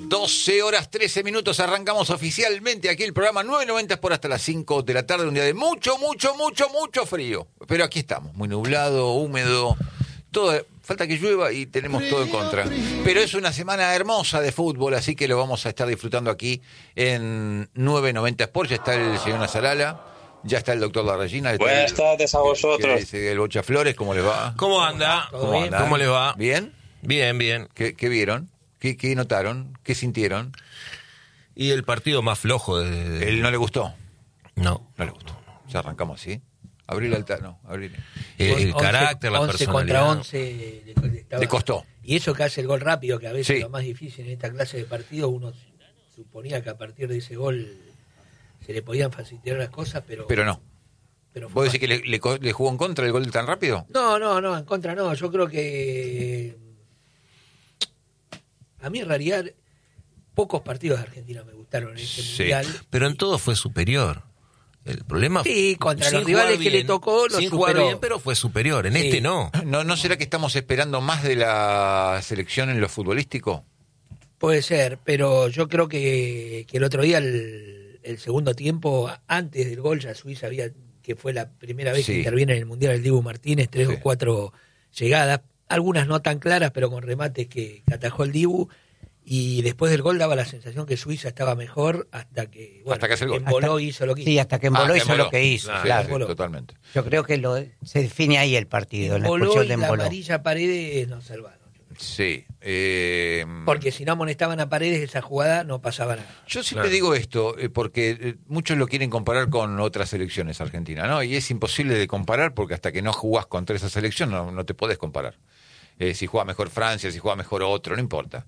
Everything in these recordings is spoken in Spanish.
12 horas 13 minutos, arrancamos oficialmente aquí el programa 990 por hasta las 5 de la tarde, un día de mucho frío. Pero aquí estamos, muy nublado, húmedo, todo, falta que llueva y tenemos todo en contra. Pero es una semana hermosa de fútbol, así que lo vamos a estar disfrutando aquí en 990 Sport. Ya está el señor Nazarala, ya está el doctor Larregina. Buenas tardes a vosotros. El Bocha Flores, ¿cómo le va? ¿Cómo anda? ¿Cómo le va? ¿Bien? Bien. ¿Qué vieron? ¿Qué notaron? ¿Qué sintieron? Y el partido más flojo de... ¿Él no le gustó? No. No le gustó. Ya arrancamos así. Abrir el altar, no, abrir. El carácter, la 11 personalidad. contra 11 le costó. Y eso que hace el gol rápido, que a veces Sí. es lo más difícil en esta clase de partidos, uno suponía que a partir de ese gol se le podían facilitar las cosas, pero no. Pero fue ¿Vos decís que le jugó en contra el gol tan rápido? No, en contra no. Yo creo que a mí en realidad pocos partidos de Argentina me gustaron en este Sí. mundial. Pero en todo fue superior. El problema Sí, contra sin los rivales jugar que bien, le tocó, los sin jugar superó. bien, pero fue superior. En Sí. este no. ¿No será que estamos esperando más de la selección en lo futbolístico? Puede ser, pero yo creo que el otro día, el segundo tiempo, antes del gol, ya Suiza había, que fue la primera vez Sí. que interviene en el Mundial el Dibu Martínez, 3 Sí. o 4 llegadas, algunas no tan claras, pero con remates que atajó el Dibu, y después del gol daba la sensación que Suiza estaba mejor hasta que, Hasta que hace el gol. emboló y hizo lo que hizo. Sí, hasta que emboló que hizo emboló. lo que hizo, Sí, claro. sí, totalmente. Yo creo que se define ahí el partido, en la Emboló expulsión y de la Emboló. amarilla a Paredes nos salvaron. Sí. Porque si no amonestaban a Paredes esa jugada no pasaba nada. Yo siempre Claro. digo esto, porque muchos lo quieren comparar con otras selecciones argentinas, ¿no? Y es imposible de comparar porque hasta que no jugás contra esa selección no te podés comparar. Si juega mejor Francia, si juega mejor otro, no importa.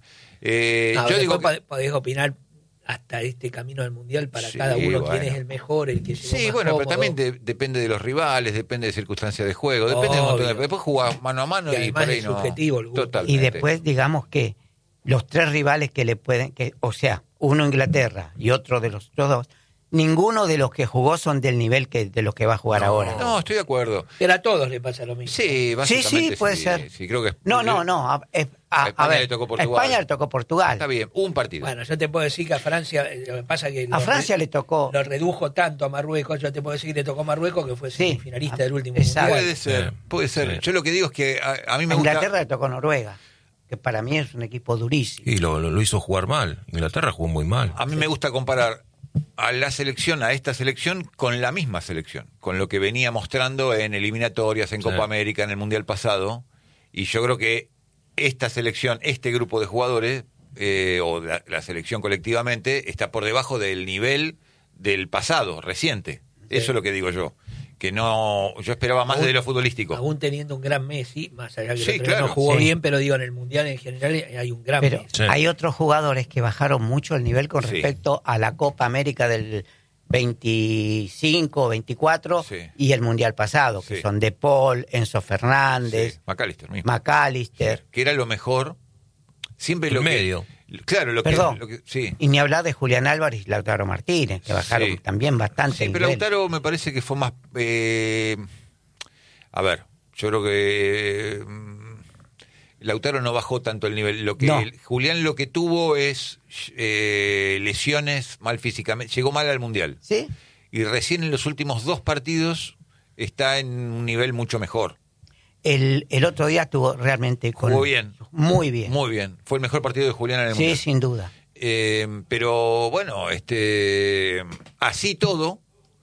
Yo digo que- podés opinar hasta este camino del Mundial para Sí, cada uno bueno. quién es el mejor, el que llegó Sí, más bueno, pero cómodo. también depende de los rivales, depende de circunstancias de juego, depende de un montón de... Obvio. Después jugás mano a mano Y y, además por ahí es no... subjetivo el gusto. Totalmente. Y después, digamos que los tres rivales que le pueden, o sea, uno Inglaterra y otro de los otros dos, ninguno de los que jugó son del nivel de los que va a jugar ahora. No, estoy de acuerdo. Pero a todos les pasa lo mismo. Sí, básicamente puede ser. Sí, creo que... No. A A España ver, le tocó a Portugal. España le tocó Portugal. Está bien, un partido. Bueno, yo te puedo decir que a Francia, lo que pasa que A Francia le tocó. lo redujo tanto a Marruecos, yo te puedo decir que le tocó a Marruecos, que fue Sí. semifinalista del último Exacto. Mundial. Puede ser. Sí. Yo lo que digo es que a mí me A gusta... Inglaterra le tocó Noruega, que para mí es un equipo durísimo. Y lo hizo jugar mal. Inglaterra jugó muy mal. A mí me gusta comparar a la selección, a esta selección, con la misma selección, con lo que venía mostrando en eliminatorias, en Sí. Copa América, en el Mundial pasado, y yo creo que esta selección, este grupo de jugadores, o la selección colectivamente, está por debajo del nivel del pasado, reciente. Eso es lo que digo yo, que yo esperaba más Aún- de lo futbolístico. Aún teniendo un gran Messi, más allá que Sí, el otro día claro. no jugó Sí. bien, pero digo, en el Mundial en general hay un gran Pero Messi. Sí. hay otros jugadores que bajaron mucho el nivel con Sí. respecto a la Copa América del 25, 24 Sí. y el Mundial pasado, que Sí. son De Paul, Enzo Fernández, Sí, McAllister mismo. McAllister, Que era lo mejor, siempre El lo medio. que... Claro, Perdón. sí. y ni hablar de Julián Álvarez y Lautaro Martínez, que bajaron Sí. también bastante Sí, el pero nivel. Lautaro me parece que fue más... a ver, yo creo que Lautaro no bajó tanto el nivel. No. Julián lo que tuvo es lesiones mal físicamente. Llegó mal al Mundial. ¿Sí? Y recién en los últimos 2 partidos está en un nivel mucho mejor. El otro día estuvo realmente Jugó bien. Muy bien. Muy bien. Fue el mejor partido de Julián en el Sí, Mundial. sin duda. Pero bueno, así todo,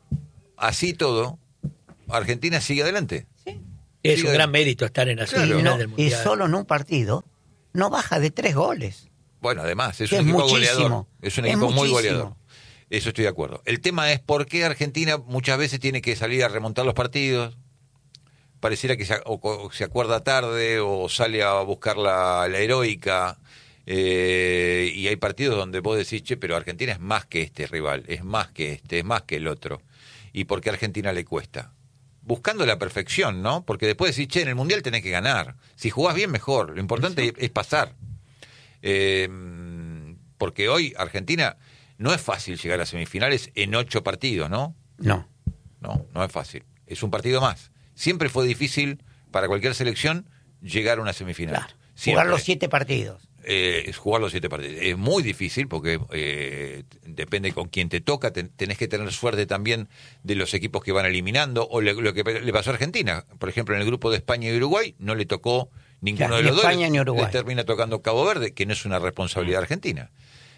Argentina sigue adelante. Es Sí, un gran mérito estar en la Claro. semifinal No, del y Mundial. solo en un partido no baja de 3 goles. Bueno, además, es Que un es equipo muchísimo. goleador. Es un Es equipo muy muchísimo. goleador. Eso estoy de acuerdo. El tema es por qué Argentina muchas veces tiene que salir a remontar los partidos. Pareciera que se acuerda tarde o sale a buscar la heroica. Y hay partidos donde vos decís, che, pero Argentina es más que este rival, es más que es más que el otro. ¿Y por qué a Argentina le cuesta? Buscando la perfección, ¿no? Porque después decís, che, en el Mundial tenés que ganar. Si jugás bien, mejor. Lo importante es pasar. Porque hoy Argentina no es fácil llegar a semifinales en 8 partidos, ¿no? No. No es fácil. Es un partido más. Siempre fue difícil para cualquier selección llegar a una semifinal. Claro. Siempre. Jugar los 7 partidos. jugar los 7 partidos. Es muy difícil porque depende con quién te toca. Tenés que tener suerte también de los equipos que van eliminando. O lo que le pasó a Argentina. Por ejemplo, en el grupo de España y Uruguay no le tocó ninguno de los dos. España ni Uruguay. Le termina tocando Cabo Verde, que no es una responsabilidad argentina.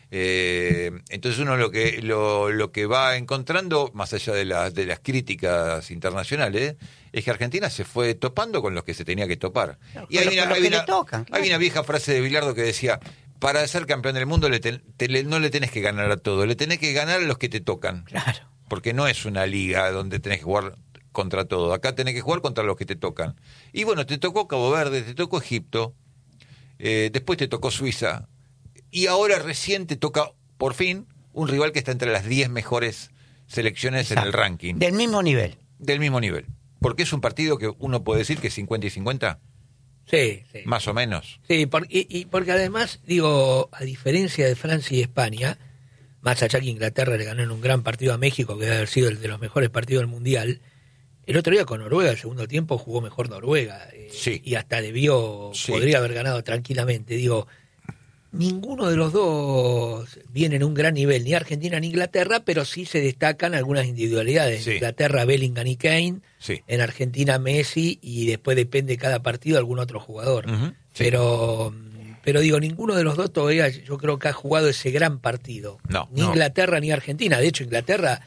Entonces uno lo que va encontrando, más allá de las críticas internacionales, es que Argentina se fue topando con los que se tenía que topar. Y hay una vieja frase de Bilardo que decía: para ser campeón del mundo no le tenés que ganar a todo, le tenés que ganar a los que te tocan. Claro. Porque no es una liga donde tenés que jugar contra todo, acá tenés que jugar contra los que te tocan. Y bueno, te tocó Cabo Verde, te tocó Egipto, después te tocó Suiza, y ahora recién te toca, por fin, un rival que está entre las 10 mejores selecciones. Exacto. En el ranking. Del mismo nivel. Del mismo nivel. Porque es un partido que uno puede decir que es 50 y 50. Sí. Más o menos. Sí, porque además, digo, a diferencia de Francia y España, más allá que Inglaterra le ganó en un gran partido a México, que debe haber sido el de los mejores partidos del Mundial, el otro día con Noruega, el segundo tiempo, jugó mejor Noruega. Sí. Y hasta podría haber ganado tranquilamente. Digo, ninguno de los dos viene en un gran nivel, ni Argentina ni Inglaterra, pero sí se destacan algunas individualidades. Sí. En Inglaterra, Bellingham y Kane, sí. En Argentina, Messi, y después depende cada partido algún otro jugador. Uh-huh. Sí. Pero digo, ninguno de los dos todavía yo creo que ha jugado ese gran partido. Ni Inglaterra ni Argentina. De hecho, Inglaterra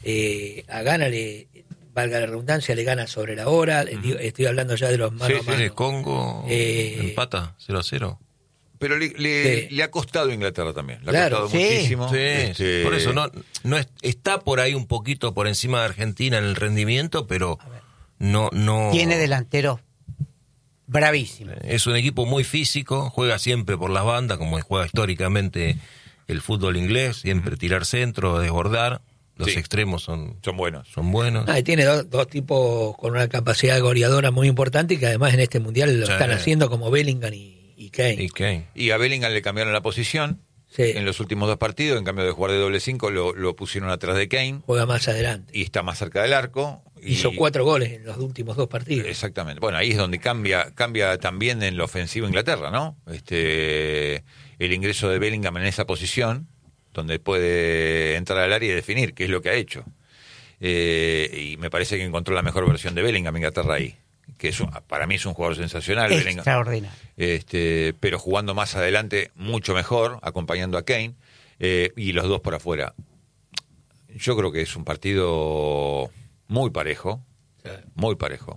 a Ghana valga la redundancia, le gana sobre la hora. Uh-huh. Estoy hablando ya de los mano a mano. Sí, Congo empata 0-0. Pero le ha costado a Inglaterra también. Le ha costado muchísimo. Sí. Por eso no está por ahí un poquito por encima de Argentina en el rendimiento, pero no. Tiene delanteros bravísimos. Es un equipo muy físico, juega siempre por las bandas, como juega históricamente el fútbol inglés, siempre tirar centro, desbordar. Los extremos son buenos. Y tiene dos tipos con una capacidad goleadora muy importante y que además en este mundial lo están haciendo, como Bellingham y Kane. Y a Bellingham le cambiaron la posición en los últimos 2 partidos. En cambio de jugar de doble 5 lo pusieron atrás de Kane. Juega más adelante. Y está más cerca del arco. Hizo 4 goles en los últimos 2 partidos. Exactamente. Bueno, ahí es donde cambia también en lo ofensivo Inglaterra, ¿no? El ingreso de Bellingham en esa posición, donde puede entrar al área y definir, que es lo que ha hecho. Y me parece que encontró la mejor versión de Bellingham Inglaterra ahí. Que para mí es un jugador sensacional. Extraordinario. Pero jugando más adelante mucho mejor, acompañando a Kane, y los dos por afuera. Yo creo que es un partido muy parejo, muy parejo.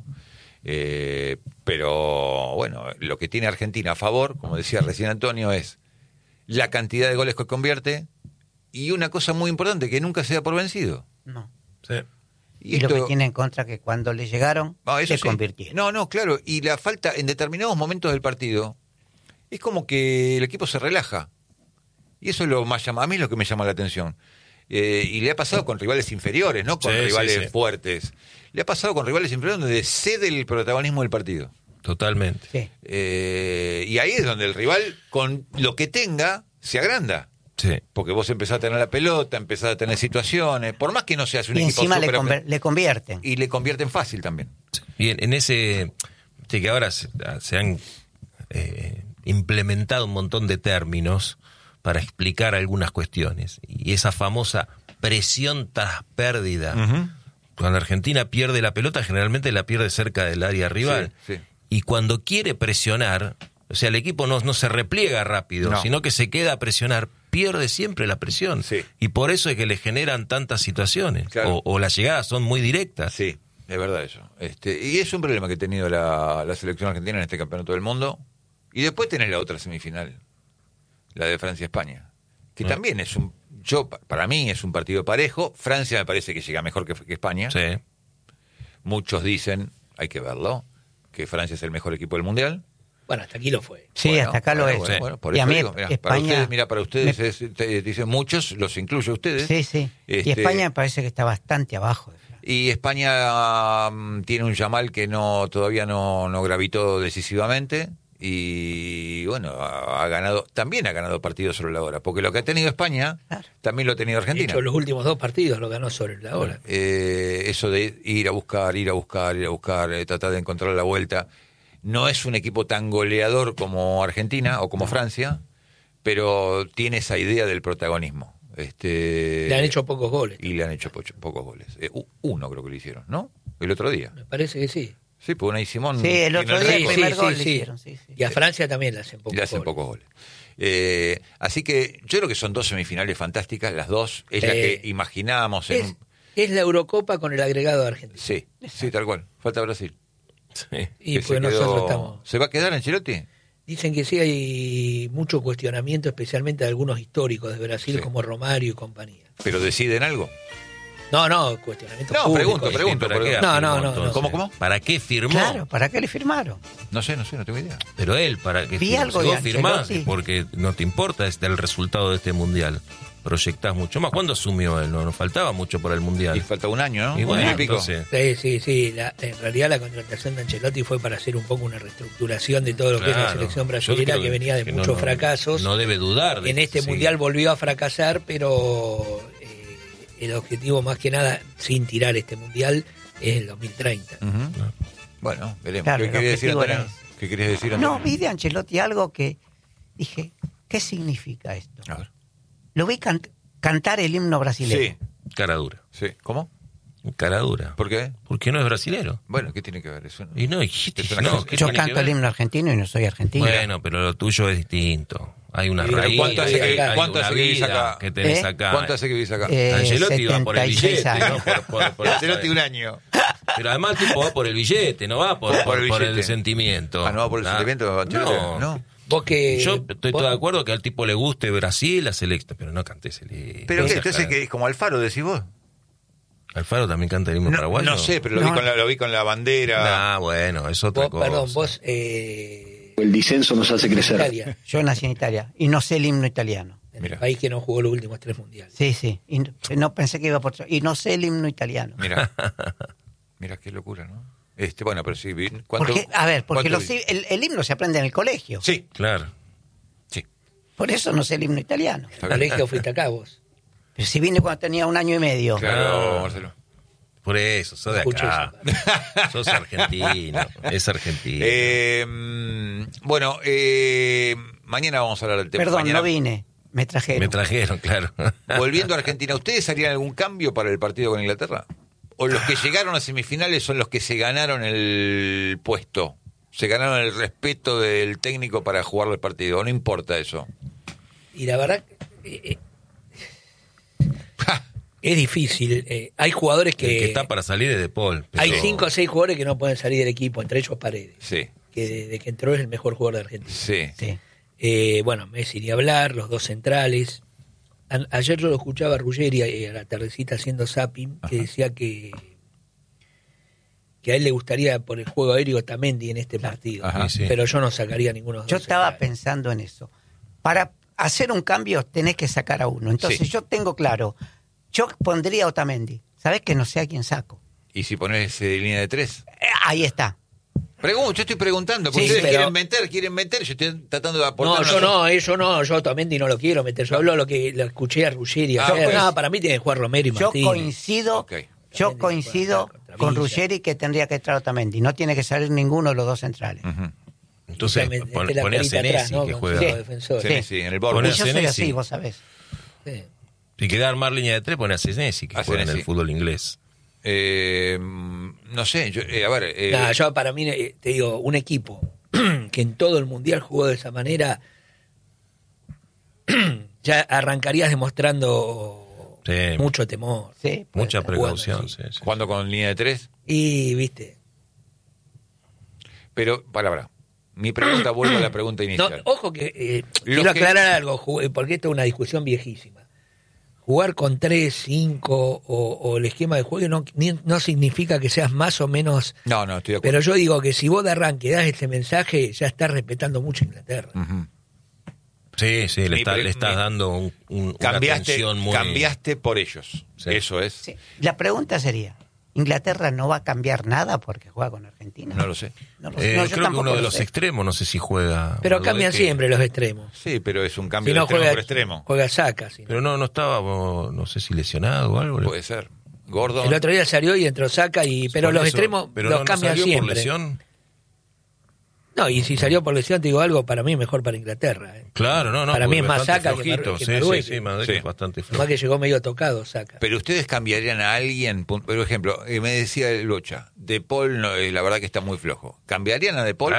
Pero bueno, lo que tiene Argentina a favor, como decía recién Antonio, es la cantidad de goles que convierte y una cosa muy importante, que nunca se da por vencido. No. Sí. Y lo que tiene en contra que cuando le llegaron, se convirtieron. No, claro. Y la falta en determinados momentos del partido es como que el equipo se relaja. Y eso es lo más a mí es lo que me llama la atención. Y le ha pasado con rivales inferiores, no con rivales fuertes. Le ha pasado con rivales inferiores donde cede el protagonismo del partido. Totalmente. Sí. Y ahí es donde el rival, con lo que tenga, se agranda. Sí. Porque vos empezás a tener la pelota, empezás a tener situaciones, por más que no seas un y equipo encima super le convierten. Y le convierten fácil también. Y en ese, que ahora se han implementado un montón de términos para explicar algunas cuestiones. Y esa famosa presión tras pérdida. Uh-huh. Cuando Argentina pierde la pelota, generalmente la pierde cerca del área rival. Sí. Y cuando quiere presionar, o sea, el equipo no se repliega rápido, sino que se queda a presionar, pierde siempre la presión. Sí. Y por eso es que le generan tantas situaciones. Claro. O las llegadas son muy directas. Sí, es verdad eso. Y es un problema que ha tenido la selección argentina en este campeonato del mundo. Y después tenés la otra semifinal, la de Francia-España, que también es para mí es un partido parejo. Francia me parece que llega mejor que España. Sí. Muchos dicen, hay que verlo, que Francia es el mejor equipo del mundial. Bueno, hasta aquí lo fue. Sí, hasta acá lo es. Bueno, por y eso a mí digo, España... para ustedes dicen muchos, los incluyo ustedes. Sí. Y España me parece que está bastante abajo. Y España tiene un Yamal que todavía no gravitó decisivamente. Y bueno, también ha ganado partidos sobre la hora, porque lo que ha tenido España también lo ha tenido Argentina. De hecho, los últimos 2 partidos lo ganó sobre la hora. Eso de ir a buscar, tratar de encontrar la vuelta. No es un equipo tan goleador como Argentina o como Francia, pero tiene esa idea del protagonismo. Le han hecho pocos goles. Y le han hecho pocos goles. Uno creo que le hicieron, ¿no? El otro día. Me parece que sí. Sí, pues Unai Simón. Sí, el otro día el primer gol le sí. hicieron. Sí. Y a Francia también le hacen pocos goles. Así que yo creo que son 2 semifinales fantásticas, las dos. Es la que imaginábamos. Es la Eurocopa con el agregado de Argentina. Sí, tal cual. Falta Brasil. Sí. Y pues nosotros estamos... ¿Se va a quedar Ancelotti? Dicen que sí, hay mucho cuestionamiento, especialmente de algunos históricos de Brasil, como Romario y compañía. ¿Pero deciden algo? No, cuestionamiento público. Pregunto. No. ¿Cómo? ¿Para qué firmó? Claro, ¿para qué le firmaron? No sé, no tengo idea. Pero él, ¿para qué firmó? Si vos firmás, porque no te importa el resultado de este mundial. Proyectás mucho más. ¿Cuándo asumió él? No nos faltaba mucho para el mundial. Y falta un año, ¿no? Y bueno, y pico. Entonces... Sí. En realidad la contratación de Ancelotti fue para hacer un poco una reestructuración de todo lo que es la selección brasileña, que venía de muchos fracasos. No debe dudar. En este mundial volvió a fracasar, pero el objetivo más que nada, sin tirar este mundial, es el 2030. Bueno, veremos. Claro, ¿Qué querías decir, Antonio? No, vi de Ancelotti algo que dije, ¿qué significa esto? A ver. Lo vi cantar el himno brasileño. Sí, cara dura. Sí. ¿Cómo? Cara dura. ¿Por qué? Porque no es brasilero. Bueno, ¿qué tiene que ver eso? Y no, yo canto el himno argentino y no soy argentino. Bueno, pero lo tuyo es distinto. Hay una raíz. ¿Cuánto hace que vivís acá? Que tenés acá. ¿Cuánto hace que vivís acá? Ancelotti va por el billete, años. ¿no? Por Ancelotti un año. Pero además el tipo va por el billete, no va por el sentimiento. ¿No va por el sentimiento, Ancelotti? No. Yo estoy todo de acuerdo que al tipo le guste Brasil, la selecta, pero no cantes el... ¿Pero qué? Entonces, que es como Alfaro, decís vos. ¿Alfaro también canta el himno paraguayo? No sé, pero lo vi con la bandera. Bueno, es otra cosa. Perdón, vos... El disenso nos hace crecer. Italia. Yo nací en Italia y no sé el himno italiano. En el país que no jugó los últimos 3 mundiales. Sí. Y no pensé que iba por... Y no sé el himno italiano. Mira qué locura, ¿no? Bueno, pero sí. Porque el himno se aprende en el colegio. Sí. Claro. Sí. Por eso no sé el himno italiano. ¿El colegio fuiste acá vos? Pero si vine cuando tenía 1 año y medio. Claro, Marcelo. Por eso, sos de acá. Sos argentino. Es argentino. Bueno, mañana vamos a hablar del tema. Perdón, no vine. Me trajeron, claro. Volviendo a Argentina, ¿ustedes harían algún cambio para el partido con Inglaterra? ¿O los que llegaron a semifinales son los que se ganaron el puesto? ¿Se ganaron el respeto del técnico para jugar el partido? ¿O no importa eso? Y la verdad... es difícil. Hay jugadores que... El que está para salir es De Paul. Pero... Hay 5 o 6 jugadores que no pueden salir del equipo, entre ellos Paredes. Sí. Que desde que entró es el mejor jugador de Argentina. Sí. Bueno, Messi ni hablar, los 2 centrales. Ayer yo lo escuchaba a Ruggeri a la tardecita haciendo zapping, que decía que a él le gustaría por el juego aéreo Otamendi en este partido. Pero yo no sacaría ninguno de los 2 Yo estaba centrales. pensando en eso. Para hacer un cambio tenés que sacar a uno. Entonces yo tengo claro... Yo pondría a Otamendi. ¿Sabés que no sé a quién saco? ¿Y si pones línea de 3? Ahí está. Yo estoy preguntando, porque ustedes quieren meter, yo estoy tratando de aportar. Yo Otamendi no lo quiero meter. Yo hablo lo escuché a Ruggeri. Para mí tiene que jugar Romero y Martínez. Yo coincido con Ruggeri que tendría que entrar Otamendi. No tiene que salir ninguno de los 2 centrales. Entonces, poné a Senesi, que juega. Sí, en el borde. Yo soy así, vos sabés. Sí. Si queda armar línea de 3, pone a Senesi, que juega en el fútbol inglés. No sé, yo para mí, te digo, un equipo que en todo el mundial jugó de esa manera, ya arrancarías demostrando mucho temor. Sí, mucha precaución. ¿Jugando con línea de 3? Y, viste. Pero, mi pregunta, vuelvo a la pregunta inicial. Ojo que quiero aclarar algo, porque esto es una discusión viejísima. Jugar con 3, 5 o el esquema de juego no significa que seas más o menos... No, estoy de acuerdo. Pero yo digo que si vos de arranque das este mensaje, ya estás respetando mucho a Inglaterra. Sí, le estás dando una atención muy... Cambiaste por ellos, eso es. Sí. La pregunta sería, ¿Inglaterra no va a cambiar nada porque juega con Argentina? No lo sé. Creo que uno de los extremos, no sé si juega... Pero cambian siempre los extremos. Sí, pero es un cambio de extremo por extremo. Juega Saka. Pero no estaba, no sé si lesionado o algo. Puede ser. Gordon. El otro día salió y entró Saka, pero los extremos los cambian siempre. ¿Por lesión? No, y si salió por lesión, te digo algo, para mí es mejor para Inglaterra. Claro, no. Para mí es más Saka que Madueke. Sí, Madueke es bastante flojo. Más que llegó medio tocado, Saka. Pero ustedes cambiarían a alguien, por ejemplo, me decía el Bocha, De Paul, no, la verdad que está muy flojo. ¿Cambiarían a De Paul?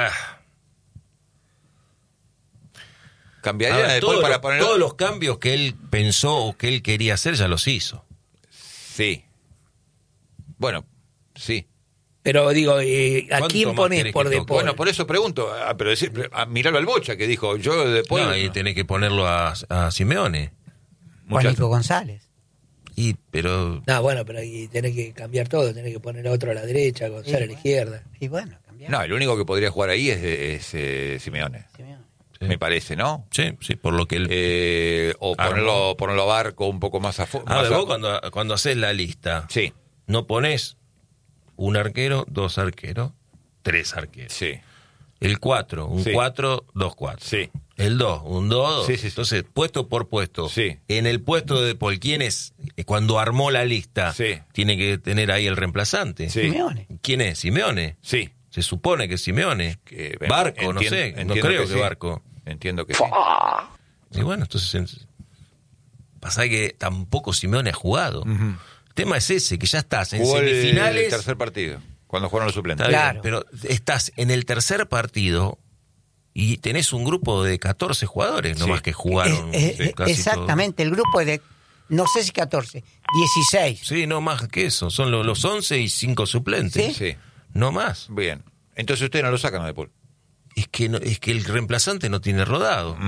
¿Cambiarían a De Paul para poner... Todos los cambios que él pensó o que él quería hacer ya los hizo. Sí. Bueno, sí. Pero digo, ¿a quién pones por De Paul? Bueno, por eso pregunto, pero miralo al Bocha que dijo, yo De Paul... No, y tenés que ponerlo a Simeone. Juanico González. Pero... No, bueno, pero ahí tenés que cambiar todo, tenés que poner a otro a la derecha, González a la izquierda. Y bueno, cambiar. No, el único que podría jugar ahí es Simeone. Sí. Me parece, ¿no? Sí, por lo que él... o ponerlo a Barco un poco más a fondo. Vos cuando haces la lista, sí, no pones un arquero, 2 arqueros, 3 arqueros. Sí. El 4, un 4, 2 4. Sí. El 2, un 2, 2. Sí. Entonces, puesto por puesto. Sí. En el puesto de Paul, ¿quién es? Cuando armó la lista, tiene que tener ahí el reemplazante. Sí. Simeone. ¿Quién es? Simeone. Sí. Se supone que es Simeone. Barco, no sé. No creo que Barco. Entiendo que sí. Y bueno, entonces... Pasa que tampoco Simeone ha jugado. El tema es ese, que ya estás en semifinales... el tercer partido, cuando jugaron los suplentes. Claro. Pero estás en el tercer partido y tenés un grupo de 14 jugadores nomás que jugaron. Casi exactamente, todo. El grupo de, no sé si 14, 16. Sí, no más que eso. Son los 11 y 5 suplentes. Sí. No más. Bien. Entonces ustedes no lo sacan a De Paul. Es que el reemplazante no tiene rodado.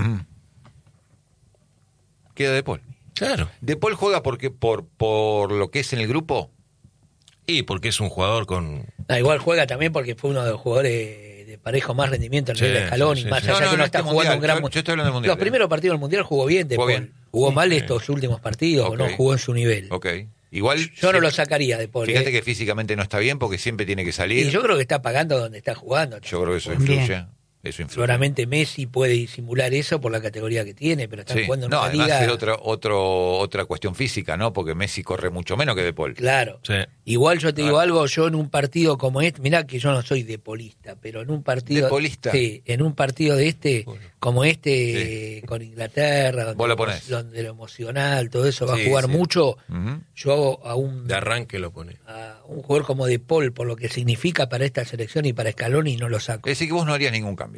Queda De Paul. Claro. ¿De Paul juega porque por lo que es en el grupo? Y porque es un jugador con... igual juega también porque fue uno de los jugadores de parejo más rendimiento a nivel de escalón y más allá que no está jugando un gran... Yo estoy hablando del Mundial. Los primeros partidos del Mundial jugó bien De Paul. Jugó mal estos últimos partidos, no jugó en su nivel. Igual yo no lo sacaría De Paul. Fíjate que físicamente no está bien porque siempre tiene que salir. Y yo creo que está pagando donde está jugando. Yo creo que eso influye. Seguramente Messi puede disimular eso por la categoría que tiene, pero está jugando en una liga... No, además es otra cuestión física, ¿no? Porque Messi corre mucho menos que De Paul. Claro. Sí. Igual yo te digo algo, yo en un partido como este, mirá que yo no soy depolista, pero en un partido... ¿Depolista? Sí, en un partido de como este, con Inglaterra, donde lo emocional, todo eso va a jugar mucho, yo a de arranque lo pone. A un jugador como De Paul, por lo que significa para esta selección y para Scaloni, no lo saco. Es decir, que vos no harías ningún cambio.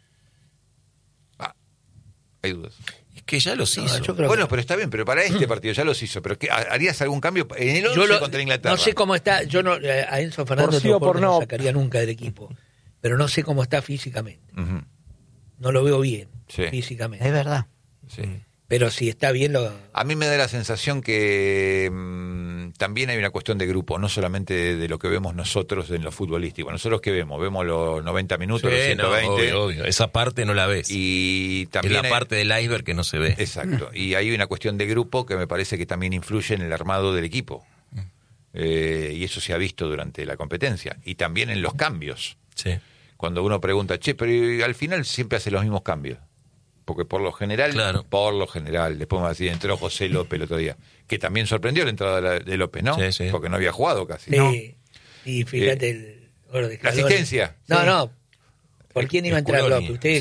Hay dudas. Es que ya los hizo. Bueno, pero está bien, pero para este partido ya los hizo. Pero ¿harías algún cambio en el 11 contra Inglaterra? No sé cómo está. Yo no, a Enzo Fernández no lo sacaría nunca del equipo. Pero no sé cómo está físicamente. No lo veo bien físicamente. Es verdad. Sí. Pero si está bien A mí me da la sensación que también hay una cuestión de grupo, no solamente de lo que vemos nosotros en lo futbolístico. Nosotros que vemos los 90 minutos, los 120. Obvio. Esa parte no la ves. Y también es la parte del iceberg que no se ve. Exacto. Y hay una cuestión de grupo que me parece que también influye en el armado del equipo. Y eso se ha visto durante la competencia. Y también en los cambios. Sí. Cuando uno pregunta, pero al final siempre hace los mismos cambios. Porque por lo general, después me va a decir, entró José López el otro día, que también sorprendió la entrada de López, ¿no? Sí. Porque no había jugado casi, sí. ¿no? Y fíjate el gol de la asistencia. No. ¿Por quién iba a entrar López? Usted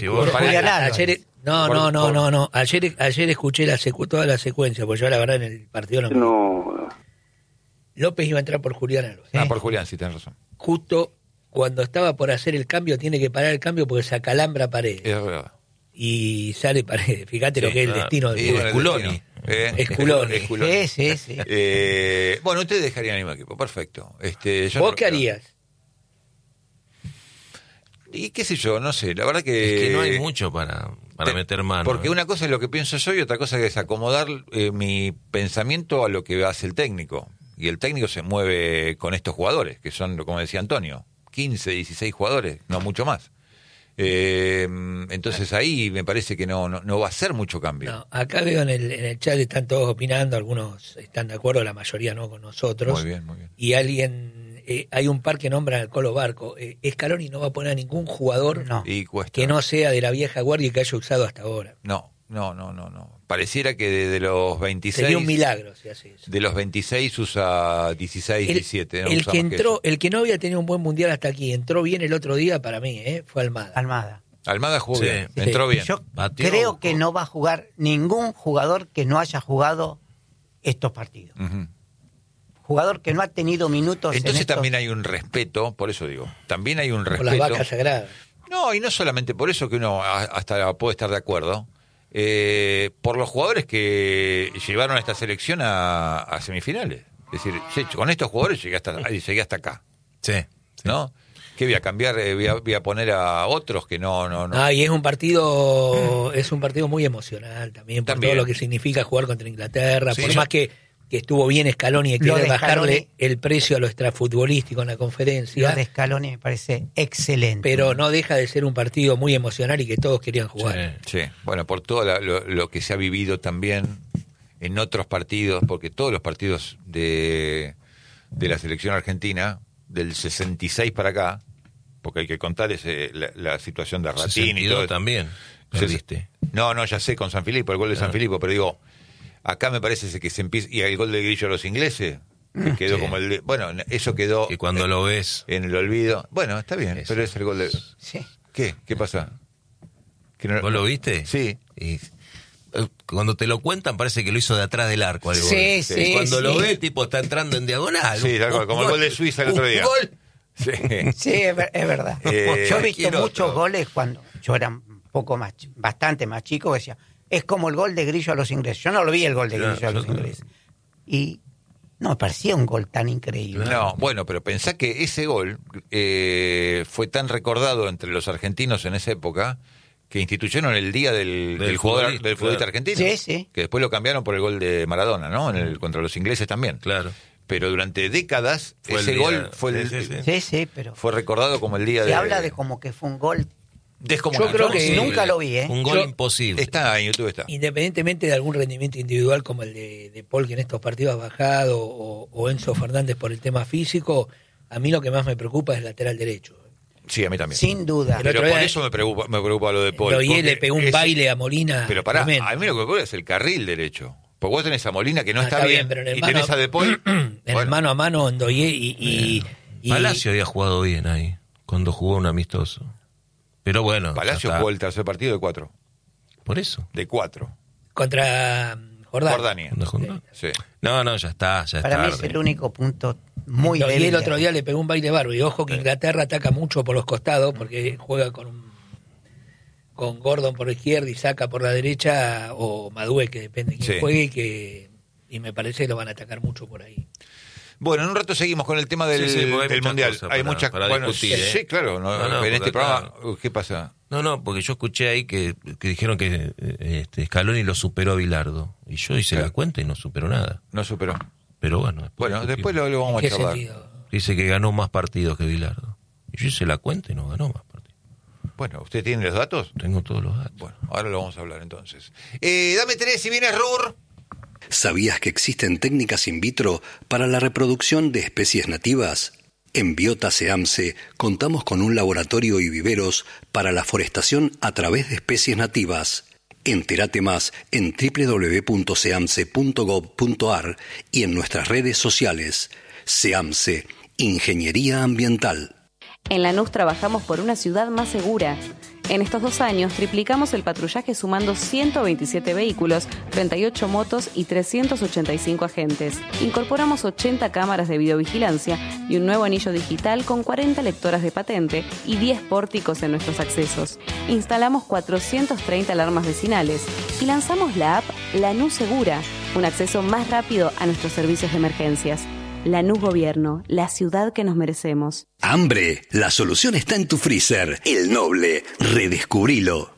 No. Ayer escuché toda la secuencia, porque yo la verdad en el partido no. López iba a entrar por Julián Álvarez. Por Julián, sí, tenés razón. Justo cuando estaba por hacer el cambio, tiene que parar el cambio porque se acalambra Paredes. Es verdad. Y sale Paredes. Fíjate lo que es el destino de Sculoni. Sculoni. Sí. Bueno, ustedes dejarían el mismo equipo, perfecto. ¿Vos qué harías? Y qué sé yo, no sé, la verdad que... Es que no hay mucho para meter mano. Porque una cosa es lo que pienso yo y otra cosa es acomodar mi pensamiento a lo que hace el técnico. Y el técnico se mueve con estos jugadores, que son, como decía Antonio, 15, 16 jugadores, no mucho más. Entonces ahí me parece que no va a ser mucho cambio. No, acá veo en el chat están todos opinando, algunos están de acuerdo, la mayoría no con nosotros. Muy bien. Y hay un par que nombran al Colo Barco. Scaloni no va a poner a ningún jugador que no sea de la vieja guardia y que haya usado hasta ahora. No. Pareciera que de los 26... Sería un milagro si hace eso. De los 26 usa 16, 17. ¿No? El que entró, el que no había tenido un buen mundial hasta aquí, entró bien el otro día para mí, fue Almada. Almada jugó bien, entró bien. Yo creo que no va a jugar ningún jugador que no haya jugado estos partidos. Uh-huh. Jugador que no ha tenido minutos. Entonces también hay un respeto, por eso digo, también hay un respeto. Por las vacas sagradas. No, y no solamente por eso, que uno hasta puede estar de acuerdo, por los jugadores que llevaron a esta selección a semifinales. Es decir, con estos jugadores llegué hasta acá. Sí. ¿No? ¿Qué voy a cambiar? Voy a poner a otros que no. Y es un partido muy emocional también, por todo lo que significa jugar contra Inglaterra, por más que estuvo bien Scaloni y quiere bajarle el precio a lo extrafutbolístico en la conferencia. Lo de Scaloni me parece excelente. Pero no deja de ser un partido muy emocional y que todos querían jugar. Sí. Bueno, por todo lo que se ha vivido también en otros partidos, porque todos los partidos de la selección argentina, del 66 para acá, porque hay que contar la situación de Ratín y todo. También. ¿Viste? No, ya sé, con San Filipo, el gol de San Filipo, pero digo, acá me parece que se empieza, y el gol de Grillo a los ingleses, que quedó como el de, bueno, eso quedó que cuando lo ves en el olvido. Bueno, está bien, pero es el gol de... Sí. ¿Qué pasa? ¿Vos lo viste? Sí. Y cuando te lo cuentan parece que lo hizo de atrás del arco al gol. Sí. Cuando lo ves, tipo, está entrando en diagonal. Sí, como el gol de Suiza el otro día. ¿Gol? Sí, es verdad. Yo he visto muchos goles cuando yo era bastante más chico, que decía, es como el gol de Grillo a los ingleses. Yo no lo vi el gol de Grillo a los ingleses. Y no me parecía un gol tan increíble. No, bueno, pero pensá que ese gol fue tan recordado entre los argentinos en esa época que instituyeron el día del futbolista argentino. Sí. Que después lo cambiaron por el gol de Maradona, ¿no? Contra los ingleses también. Claro. Pero durante décadas ese gol fue pero fue recordado como el día se habla de como que fue un gol descomunal. Yo creo que nunca lo vi, un gol imposible. Está en YouTube, está. Independientemente de algún rendimiento individual como el de Paul, que en estos partidos ha bajado, o Enzo Fernández por el tema físico, a mí lo que más me preocupa es el lateral derecho. Sí, a mí también. Sin duda. Pero por eso me preocupa lo de Paul. Le pegó un baile a Molina. Pero pará, a mí lo que me preocupa es el carril derecho. Porque vos tenés a Molina que no está bien, pero y tenés a De Paul. El mano a mano, Ndoye y Palacio había jugado bien ahí, cuando jugó un amistoso. Pero bueno. Palacio jugó el tercer partido de 4. Por eso. De 4. Contra Jordania. Sí. No, ya está. Para mí es el único punto muy débil. Y el otro día le pegó un baile bárbaro. Y ojo que Inglaterra ataca mucho por los costados, porque juega con Gordon por la izquierda y Saka por la derecha, o Madueke, que depende de quién juegue, y me parece que lo van a atacar mucho por ahí. Bueno, en un rato seguimos con el tema del Mundial. Hay muchas cosas para discutir. Sí, claro. En este programa, ¿qué pasa? No, porque yo escuché ahí que dijeron que Scaloni lo superó a Bilardo. Y yo hice la cuenta y no superó nada. No superó. Pero bueno. Después lo vamos a charlar. Dice que ganó más partidos que Bilardo. Y yo hice la cuenta y no ganó más partidos. Bueno, ¿usted tiene los datos? Tengo todos los datos. Bueno, ahora lo vamos a hablar entonces. Dame 3 si vienes, Rur. ¿Sabías que existen técnicas in vitro para la reproducción de especies nativas? En Biota SEAMSE contamos con un laboratorio y viveros para la forestación a través de especies nativas. Entérate más en www.seamse.gov.ar y en nuestras redes sociales. SEAMSE, Ingeniería Ambiental. En Lanús trabajamos por una ciudad más segura. En estos 2 años triplicamos el patrullaje sumando 127 vehículos, 38 motos y 385 agentes. Incorporamos 80 cámaras de videovigilancia y un nuevo anillo digital con 40 lectoras de patente y 10 pórticos en nuestros accesos. Instalamos 430 alarmas vecinales y lanzamos la app Lanús Segura, un acceso más rápido a nuestros servicios de emergencias. Lanús Gobierno, la ciudad que nos merecemos. ¡Hambre! La solución está en tu freezer. El Noble. Redescubrilo.